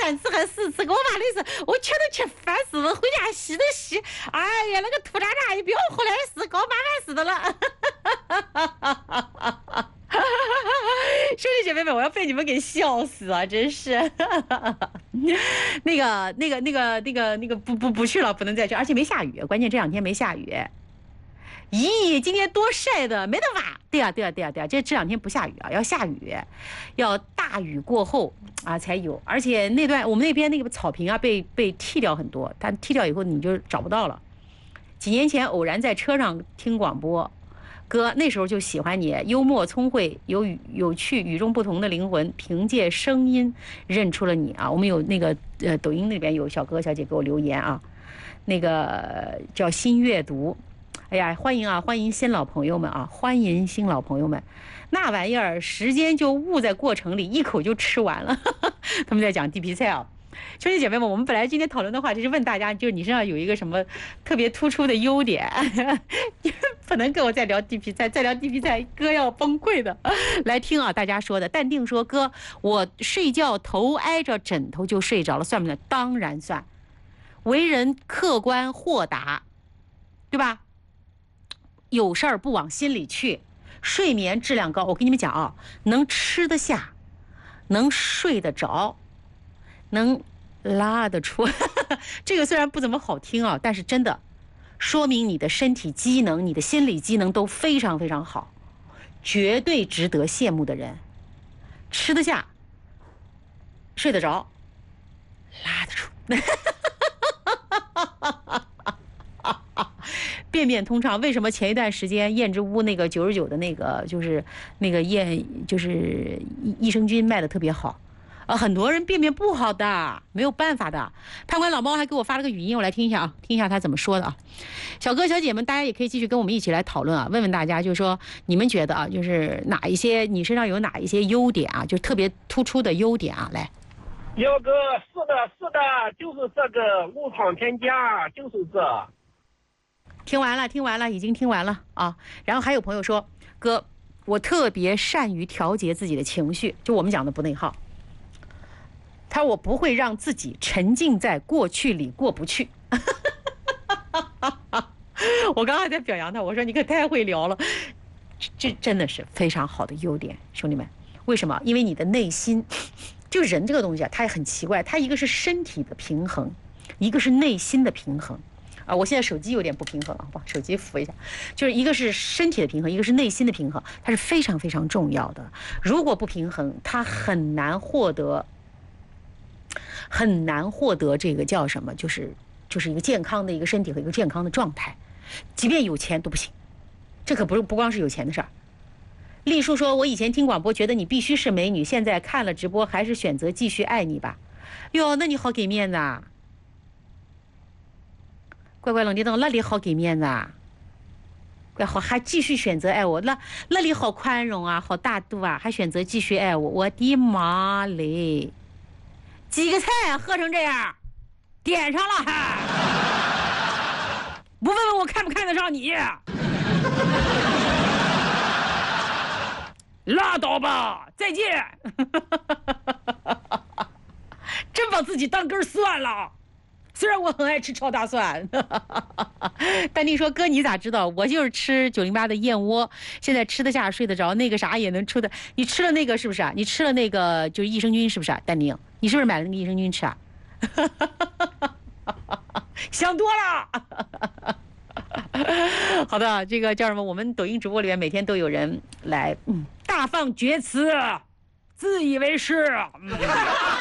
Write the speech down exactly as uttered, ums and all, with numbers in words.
三次还是四次，给我妈累死，我吃都吃烦死了，回家洗都洗，哎呀，那个土渣渣一飙，后来死，搞麻烦死的了。兄弟姐妹们，我要被你们给笑死啊！真是，那个、那个、那个、那个、那个，不不不去了，不能再去，而且没下雨，关键这两天没下雨。咦，今天多晒的，没得挖。对呀、啊，对呀、啊，对呀、啊，对呀、啊，这这两天不下雨啊，要下雨，要大雨过后啊才有。而且那段我们那边那个草坪啊，被被剃掉很多，但剃掉以后你就找不到了。几年前偶然在车上听广播。哥那时候就喜欢你，幽默聪慧，有有趣，与众不同的灵魂，凭借声音认出了你啊！我们有那个呃抖音那边有小哥小姐给我留言啊，那个叫新阅读，哎呀，欢迎啊，欢迎新老朋友们啊，欢迎新老朋友们，那玩意儿时间就误在过程里，一口就吃完了。他们在讲地皮菜啊。兄弟姐妹们，我们本来今天讨论的话题是问大家，就是你身上有一个什么特别突出的优点，不能跟我再聊地皮菜，再聊地皮菜，哥要崩溃的。来听啊，大家说的，淡定说，哥，我睡觉头挨着枕头就睡着了，算不算？当然算。为人客观豁达，对吧？有事儿不往心里去，睡眠质量高。我跟你们讲啊，能吃得下，能睡得着。能拉得出，这个虽然不怎么好听啊，但是真的说明你的身体机能、你的心理机能都非常非常好，绝对值得羡慕的人。吃得下，睡得着，拉得出，便便通畅。为什么前一段时间燕之屋那个九十九的那个就是那个燕就是益生菌卖的特别好？啊，很多人便便不好的，没有办法的。判官老猫还给我发了个语音，我来听一下啊，听一下他怎么说的啊。小哥小姐们，大家也可以继续跟我们一起来讨论啊，问问大家，就是说你们觉得啊，就是哪一些你身上有哪一些优点啊，就是特别突出的优点啊，来。 幺哥，是的，是的，就是这个无闯天家，就是这。 听完了，听完了，已经听完了啊。然后还有朋友说，哥，我特别善于调节自己的情绪，就我们讲的不内耗。他我不会让自己沉浸在过去里过不去。我刚刚还在表扬他，我说你可太会聊了，这真的是非常好的优点，兄弟们。为什么？因为你的内心，就人这个东西啊，它也很奇怪，它一个是身体的平衡，一个是内心的平衡。啊，我现在手机有点不平衡啊，把手机扶一下，就是一个是身体的平衡，一个是内心的平衡，它是非常非常重要的。如果不平衡，它很难获得。很难获得这个叫什么，就是就是一个健康的一个身体和一个健康的状态，即便有钱都不行，这可不是不光是有钱的事儿。丽树说：“我以前听广播觉得你必须是美女，现在看了直播还是选择继续爱你吧。”哟，那你好给面子啊！乖乖冷地等，那里好给面子啊！乖好还继续选择爱我，那那里好宽容啊，好大度啊，还选择继续爱我，我的妈嘞！几个菜喝成这样，点上了还不问问我看不看得上你？拉倒吧，再见。真把自己当根蒜了，虽然我很爱吃炒大蒜。丹妮说：“哥，你咋知道？我就是吃九零八的燕窝，现在吃得下睡得着，那个啥也能出的。你吃了那个是不是啊？你吃了那个就是益生菌是不是啊？丹妮，你是不是买了那个益生菌吃啊？想多了。好的，这个叫什么？我们抖音直播里面每天都有人来，嗯，大放厥词，自以为是。嗯